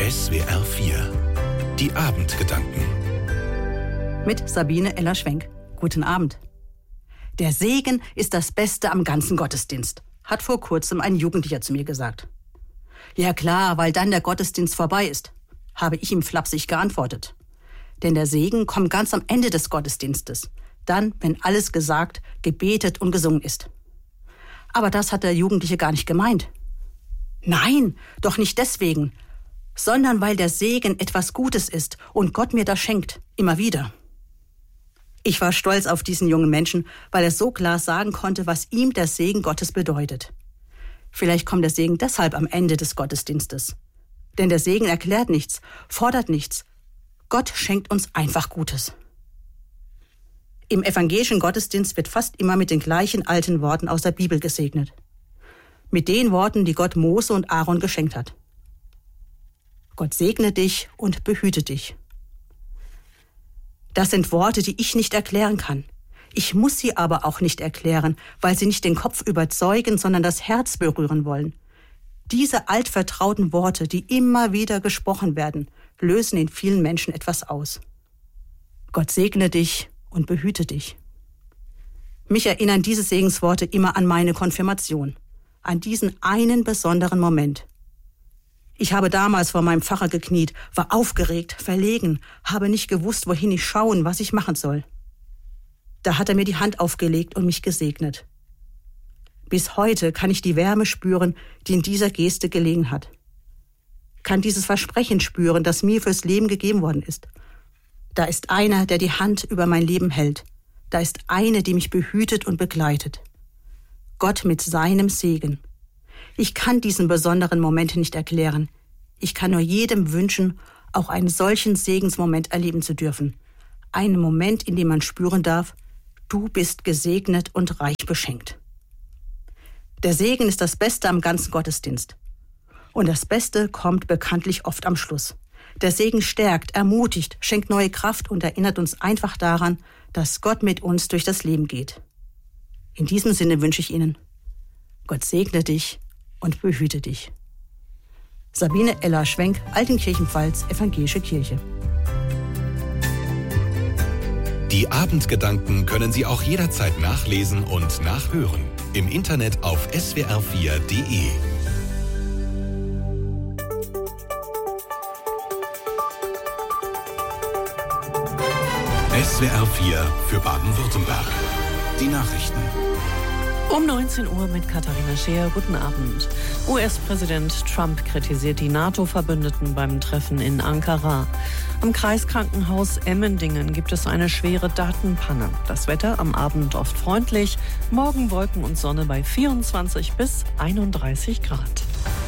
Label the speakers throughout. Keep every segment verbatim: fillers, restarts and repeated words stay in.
Speaker 1: S W R vier. Die Abendgedanken.
Speaker 2: Mit Sabine Eller-Schwenk. Guten Abend. Der Segen ist das Beste am ganzen Gottesdienst, hat vor kurzem ein Jugendlicher zu mir gesagt. Ja klar, weil dann der Gottesdienst vorbei ist, habe ich ihm flapsig geantwortet. Denn der Segen kommt ganz am Ende des Gottesdienstes, dann, wenn alles gesagt, gebetet und gesungen ist. Aber das hat der Jugendliche gar nicht gemeint. Nein, doch nicht deswegen, sondern weil der Segen etwas Gutes ist und Gott mir das schenkt, immer wieder. Ich war stolz auf diesen jungen Menschen, weil er so klar sagen konnte, was ihm der Segen Gottes bedeutet. Vielleicht kommt der Segen deshalb am Ende des Gottesdienstes. Denn der Segen erklärt nichts, fordert nichts. Gott schenkt uns einfach Gutes. Im evangelischen Gottesdienst wird fast immer mit den gleichen alten Worten aus der Bibel gesegnet. Mit den Worten, die Gott Mose und Aaron geschenkt hat. Gott segne dich und behüte dich. Das sind Worte, die ich nicht erklären kann. Ich muss sie aber auch nicht erklären, weil sie nicht den Kopf überzeugen, sondern das Herz berühren wollen. Diese altvertrauten Worte, die immer wieder gesprochen werden, lösen in vielen Menschen etwas aus. Gott segne dich und behüte dich. Mich erinnern diese Segensworte immer an meine Konfirmation. An diesen einen besonderen Moment. Ich habe damals vor meinem Pfarrer gekniet, war aufgeregt, verlegen, habe nicht gewusst, wohin ich schauen, was ich machen soll. Da hat er mir die Hand aufgelegt und mich gesegnet. Bis heute kann ich die Wärme spüren, die in dieser Geste gelegen hat. Kann dieses Versprechen spüren, das mir fürs Leben gegeben worden ist. Da ist einer, der die Hand über mein Leben hält. Da ist eine, die mich behütet und begleitet. Gott mit seinem Segen. Ich kann diesen besonderen Moment nicht erklären. Ich kann nur jedem wünschen, auch einen solchen Segensmoment erleben zu dürfen. Einen Moment, in dem man spüren darf, du bist gesegnet und reich beschenkt. Der Segen ist das Beste am ganzen Gottesdienst. Und das Beste kommt bekanntlich oft am Schluss. Der Segen stärkt, ermutigt, schenkt neue Kraft und erinnert uns einfach daran, dass Gott mit uns durch das Leben geht. In diesem Sinne wünsche ich Ihnen, Gott segne dich und behüte dich. Sabine Eller-Schwenk, Altenkirchen-Pfalz, Evangelische Kirche.
Speaker 1: Die Abendgedanken können Sie auch jederzeit nachlesen und nachhören. Im Internet auf S W R vier Punkt de. S W R vier für Baden-Württemberg. Die Nachrichten.
Speaker 3: Um neunzehn Uhr mit Katharina Scheer. Guten Abend. U S-Präsident Trump kritisiert die NATO-Verbündeten beim Treffen in Ankara. Am Kreiskrankenhaus Emmendingen gibt es eine schwere Datenpanne. Das Wetter am Abend oft freundlich. Morgen Wolken und Sonne bei vierundzwanzig bis einunddreißig Grad.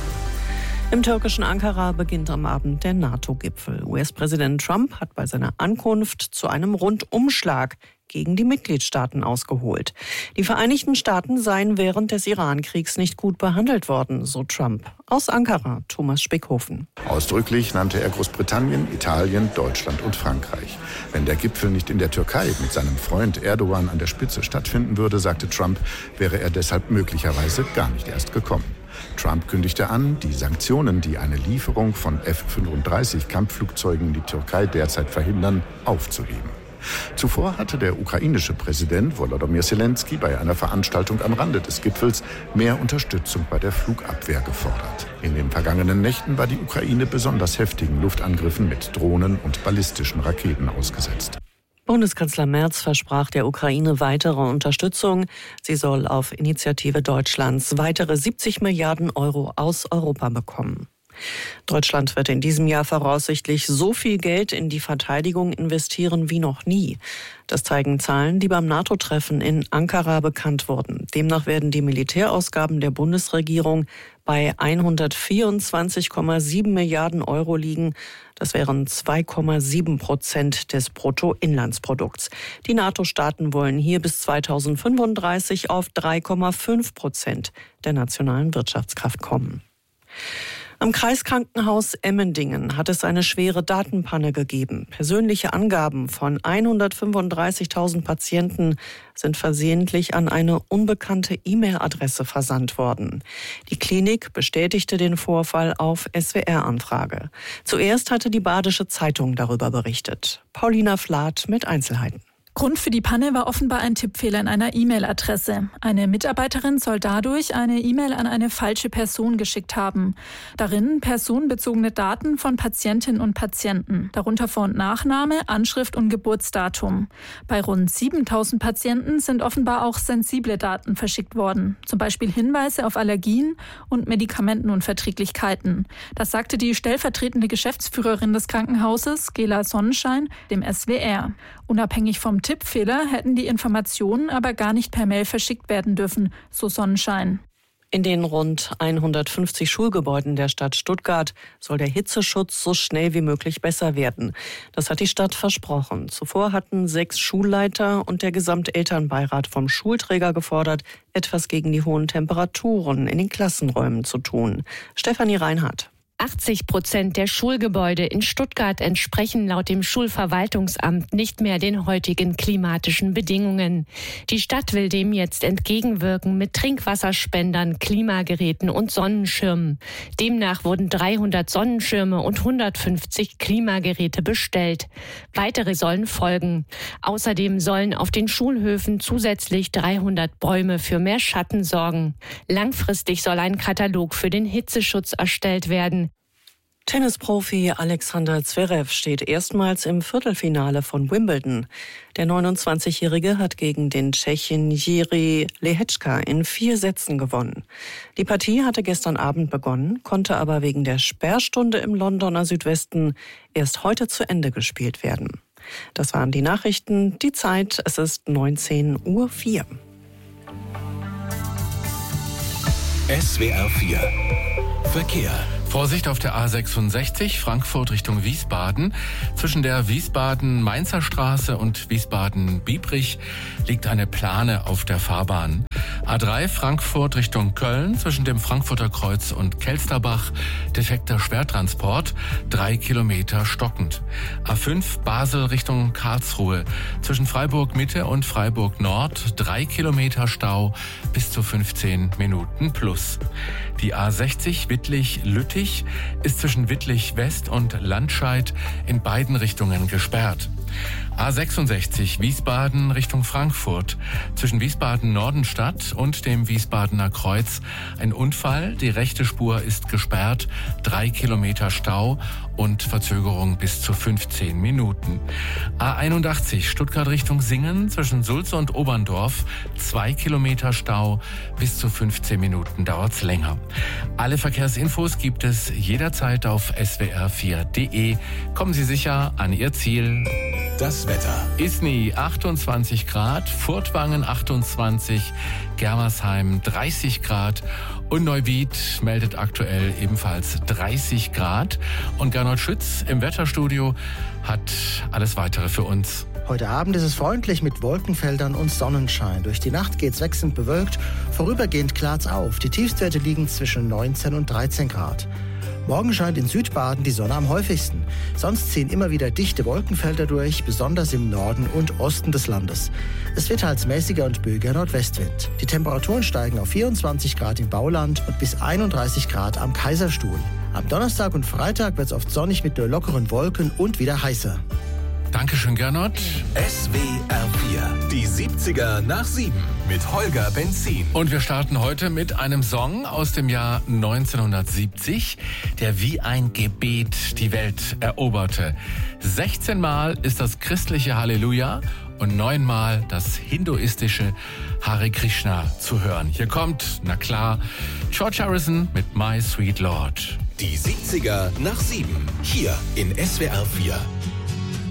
Speaker 3: Im türkischen Ankara beginnt am Abend der NATO-Gipfel. U S-Präsident Trump hat bei seiner Ankunft zu einem Rundumschlag gegen die Mitgliedstaaten ausgeholt. Die Vereinigten Staaten seien während des Iran-Kriegs nicht gut behandelt worden, so Trump. Aus Ankara, Thomas Speckhofen.
Speaker 4: Ausdrücklich nannte er Großbritannien, Italien, Deutschland und Frankreich. Wenn der Gipfel nicht in der Türkei mit seinem Freund Erdogan an der Spitze stattfinden würde, sagte Trump, wäre er deshalb möglicherweise gar nicht erst gekommen. Trump kündigte an, die Sanktionen, die eine Lieferung von F fünfunddreißig Kampfflugzeugen in die Türkei derzeit verhindern, aufzuheben. Zuvor hatte der ukrainische Präsident Volodymyr Zelensky bei einer Veranstaltung am Rande des Gipfels mehr Unterstützung bei der Flugabwehr gefordert. In den vergangenen Nächten war die Ukraine besonders heftigen Luftangriffen mit Drohnen und ballistischen Raketen ausgesetzt.
Speaker 3: Bundeskanzler Merz versprach der Ukraine weitere Unterstützung. Sie soll auf Initiative Deutschlands weitere siebzig Milliarden Euro aus Europa bekommen. Deutschland wird in diesem Jahr voraussichtlich so viel Geld in die Verteidigung investieren wie noch nie. Das zeigen Zahlen, die beim NATO-Treffen in Ankara bekannt wurden. Demnach werden die Militärausgaben der Bundesregierung bei hundertvierundzwanzig Komma sieben Milliarden Euro liegen. Das wären zwei Komma sieben Prozent des Bruttoinlandsprodukts. Die NATO-Staaten wollen hier bis zweitausendfünfunddreißig auf drei Komma fünf Prozent der nationalen Wirtschaftskraft kommen. Am Kreiskrankenhaus Emmendingen hat es eine schwere Datenpanne gegeben. Persönliche Angaben von hundertfünfunddreißigtausend Patienten sind versehentlich an eine unbekannte E-Mail-Adresse versandt worden. Die Klinik bestätigte den Vorfall auf S W R-Anfrage. Zuerst hatte die Badische Zeitung darüber berichtet. Paulina Flath mit Einzelheiten.
Speaker 5: Grund für die Panne war offenbar ein Tippfehler in einer E-Mail-Adresse. Eine Mitarbeiterin soll dadurch eine E-Mail an eine falsche Person geschickt haben. Darin personenbezogene Daten von Patientinnen und Patienten, darunter Vor- und Nachname, Anschrift und Geburtsdatum. Bei rund siebentausend Patienten sind offenbar auch sensible Daten verschickt worden, zum Beispiel Hinweise auf Allergien und Medikamentenunverträglichkeiten. Das sagte die stellvertretende Geschäftsführerin des Krankenhauses, Gela Sonnenschein, dem S W R. Unabhängig vom Tippfehler hätten die Informationen aber gar nicht per Mail verschickt werden dürfen, so Sonnenschein.
Speaker 3: In den rund hundertfünfzig Schulgebäuden der Stadt Stuttgart soll der Hitzeschutz so schnell wie möglich besser werden. Das hat die Stadt versprochen. Zuvor hatten sechs Schulleiter und der Gesamtelternbeirat vom Schulträger gefordert, etwas gegen die hohen Temperaturen in den Klassenräumen zu tun. Stefanie Reinhardt.
Speaker 6: achtzig Prozent der Schulgebäude in Stuttgart entsprechen laut dem Schulverwaltungsamt nicht mehr den heutigen klimatischen Bedingungen. Die Stadt will dem jetzt entgegenwirken mit Trinkwasserspendern, Klimageräten und Sonnenschirmen. Demnach wurden dreihundert Sonnenschirme und hundertfünfzig Klimageräte bestellt. Weitere sollen folgen. Außerdem sollen auf den Schulhöfen zusätzlich dreihundert Bäume für mehr Schatten sorgen. Langfristig soll ein Katalog für den Hitzeschutz erstellt werden.
Speaker 3: Tennisprofi Alexander Zverev steht erstmals im Viertelfinale von Wimbledon. Der neunundzwanzigjährige hat gegen den Tschechen Jiří Lehečka in vier Sätzen gewonnen. Die Partie hatte gestern Abend begonnen, konnte aber wegen der Sperrstunde im Londoner Südwesten erst heute zu Ende gespielt werden. Das waren die Nachrichten. Die Zeit, es ist neunzehn Uhr vier.
Speaker 1: S W R vier Verkehr.
Speaker 7: Vorsicht auf der A sechsundsechzig, Frankfurt Richtung Wiesbaden. Zwischen der Wiesbaden-Mainzer Straße und Wiesbaden-Biebrich liegt eine Plane auf der Fahrbahn. A drei, Frankfurt Richtung Köln, zwischen dem Frankfurter Kreuz und Kelsterbach, defekter Schwertransport, drei Kilometer stockend. A fünf, Basel Richtung Karlsruhe, zwischen Freiburg Mitte und Freiburg Nord, drei Kilometer Stau, bis zu fünfzehn Minuten plus. Die A sechzig, Wittlich-Lüttich, ist zwischen Wittlich West und Landscheid in beiden Richtungen gesperrt. A sechsundsechzig, Wiesbaden Richtung Frankfurt, zwischen Wiesbaden-Nordenstadt und dem Wiesbadener Kreuz ein Unfall, die rechte Spur ist gesperrt, drei Kilometer Stau und Verzögerung bis zu fünfzehn Minuten. A einundachtzig, Stuttgart Richtung Singen, zwischen Sulze und Oberndorf, zwei Kilometer Stau, bis zu fünfzehn Minuten dauert's länger. Alle Verkehrsinfos gibt es jederzeit auf S W R vier Punkt de. Kommen Sie sicher an Ihr Ziel.
Speaker 1: Das Wetter.
Speaker 7: Isny achtundzwanzig Grad, Furtwangen achtundzwanzig, Germersheim dreißig Grad und Neuwied meldet aktuell ebenfalls dreißig Grad. Und Gernot Schütz im Wetterstudio hat alles Weitere für uns.
Speaker 8: Heute Abend ist es freundlich mit Wolkenfeldern und Sonnenschein. Durch die Nacht geht's wechselnd bewölkt, vorübergehend klart's auf. Die Tiefstwerte liegen zwischen neunzehn und dreizehn Grad. Morgen scheint in Südbaden die Sonne am häufigsten. Sonst ziehen immer wieder dichte Wolkenfelder durch, besonders im Norden und Osten des Landes. Es wird teils mäßiger und böiger Nordwestwind. Die Temperaturen steigen auf vierundzwanzig Grad im Bauland und bis einunddreißig Grad am Kaiserstuhl. Am Donnerstag und Freitag wird es oft sonnig mit nur lockeren Wolken und wieder heißer.
Speaker 7: Dankeschön, Gernot.
Speaker 1: S W R vier, die siebziger nach sieben mit Holger Benzin.
Speaker 7: Und wir starten heute mit einem Song aus dem Jahr neunzehnhundertsiebzig, der wie ein Gebet die Welt eroberte. sechzehn Mal ist das christliche Halleluja und neunmal das hinduistische Hare Krishna zu hören. Hier kommt, na klar, George Harrison mit My Sweet Lord.
Speaker 1: Die siebziger nach sieben, hier in S W R vier.